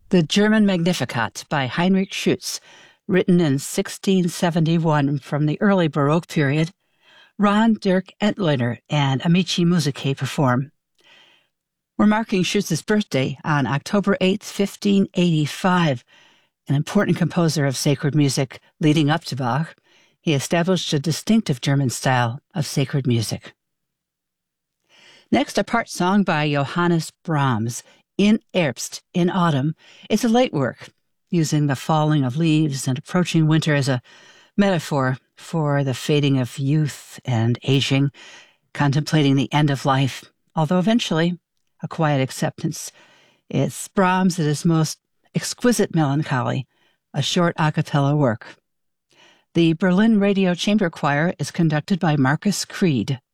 The German Magnificat by Heinrich Schütz, written in 1671 from the early Baroque period. Ron Dirk Entlener and Amici Musicae perform. We're marking Schütz's birthday on October 8, 1585, an important composer of sacred music leading up to Bach. He established a distinctive German style of sacred music. Next, a part song by Johannes Brahms, In Herbst, in Autumn. It's a late work, using the falling of leaves and approaching winter as a metaphor for the fading of youth and aging, contemplating the end of life, although eventually a quiet acceptance. It's Brahms at his most exquisite melancholy, a short a cappella work. The Berlin Radio Chamber Choir is conducted by Marcus Creed.